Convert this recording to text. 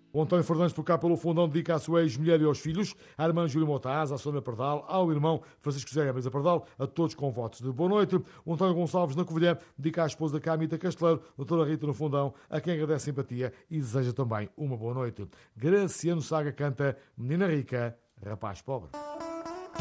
O António Fernandes, por cá pelo Fundão, dedica à sua ex-mulher e aos filhos, à irmã Júlia Motaz, à Sônia Pardal, ao irmão Francisco José e à Marisa Pardal, a todos com votos de boa noite. O António Gonçalves, na Covilhã, dedica à esposa Camita Casteleiro, doutora Rita no Fundão, a quem agradece a simpatia e deseja também uma boa noite. Graciano Saga canta Menina Rica, Rapaz Pobre.